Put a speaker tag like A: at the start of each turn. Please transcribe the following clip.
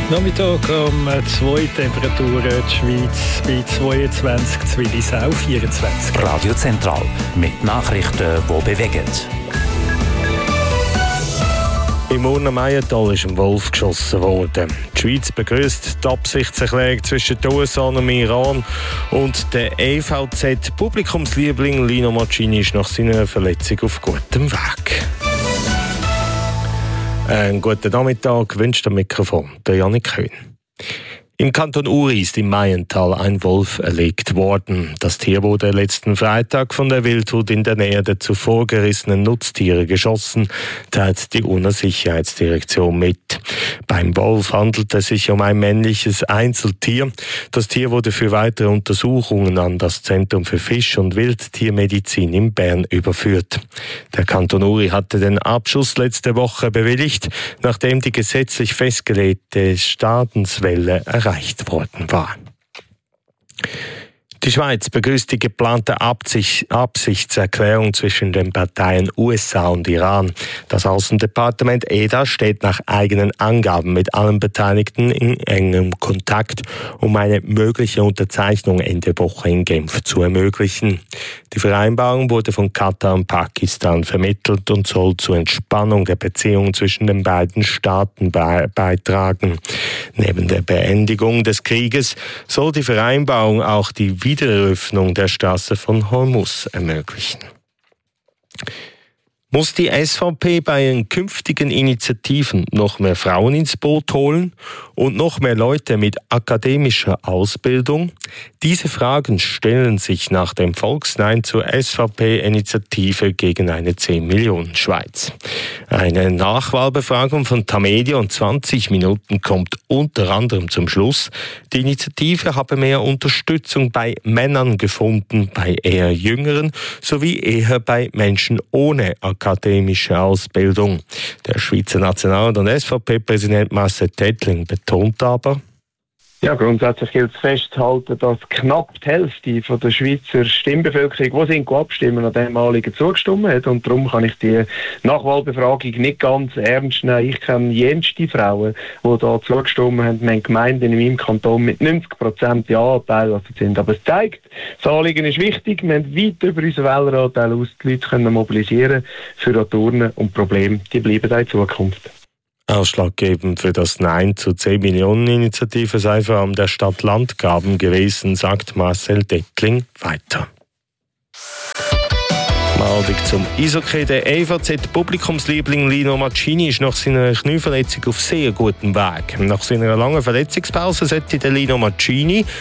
A: Nachmittag um 2 Temperaturen, die Schweiz bei 22, Zwillisau 24.
B: Radio Zentral mit Nachrichten, die bewegen.
C: Im Urner Meiental ist ein Wolf geschossen worden. Die Schweiz begrüßt die Absichtserklärung zwischen den USA und dem Iran. Und der EVZ-Publikumsliebling Lino Marcini ist nach seiner Verletzung auf gutem Weg. Einen guten Nachmittag wünscht am Mikrofon der Janik Köhn. Im Kanton Uri ist im Meiental ein Wolf erlegt worden. Das Tier wurde letzten Freitag von der Wildhut in der Nähe der zuvor gerissenen Nutztiere geschossen, teilt die Urner Sicherheitsdirektion mit. Beim Wolf handelt es sich um ein männliches Einzeltier. Das Tier wurde für weitere Untersuchungen an das Zentrum für Fisch- und Wildtiermedizin in Bern überführt. Der Kanton Uri hatte den Abschuss letzte Woche bewilligt, nachdem die gesetzlich festgelegte Schadenswelle erreicht worden war. Die Schweiz begrüßt die geplante Absichtserklärung zwischen den Parteien USA und Iran. Das Außendepartement EDA steht nach eigenen Angaben mit allen Beteiligten in engem Kontakt, um eine mögliche Unterzeichnung Ende Woche in Genf zu ermöglichen. Die Vereinbarung wurde von Katar und Pakistan vermittelt und soll zur Entspannung der Beziehungen zwischen den beiden Staaten beitragen. Neben der Beendigung des Krieges soll die Vereinbarung auch die Wiedereröffnung der Straße von Hormuz ermöglichen. Muss die SVP bei ihren künftigen Initiativen noch mehr Frauen ins Boot holen und noch mehr Leute mit akademischer Ausbildung? Diese Fragen stellen sich nach dem Volksnein zur SVP-Initiative gegen eine 10-Millionen-Schweiz. Eine Nachwahlbefragung von Tamedia und 20 Minuten kommt unter anderem zum Schluss, die Initiative habe mehr Unterstützung bei Männern gefunden, bei eher Jüngeren sowie eher bei Menschen ohne akademische Ausbildung. Der Schweizer National- und SVP-Präsident Marcel Tettling betont aber:
D: Ja, grundsätzlich gilt es festzuhalten, dass knapp die Hälfte von der Schweizer Stimmbevölkerung, die abstimmen, an diesem Anliegen zugestimmt hat. Und darum kann ich die Nachwahlbefragung nicht ganz ernst nehmen. Ich kenne jenste Frauen, die da zugestimmt haben. Wir haben Gemeinden in meinem Kanton mit 90% Ja-Anteil sind. Aber es zeigt, das Anliegen ist wichtig. Wir haben weit über unseren Wähleranteil aus die Leute können mobilisieren für die Turnen und Probleme, die bleiben auch in Zukunft.
C: Ausschlaggebend für das Nein zur 10-Millionen-Initiative sei vor allem der Stadt-Land-Graben gewesen, sagt Marcel Tettling weiter. Meldung zum Eishockey. Der EVZ-Publikumsliebling Lino Marcini ist nach seiner Knieverletzung auf sehr gutem Weg. Nach seiner langen Verletzungspause sollte der Lino Marcini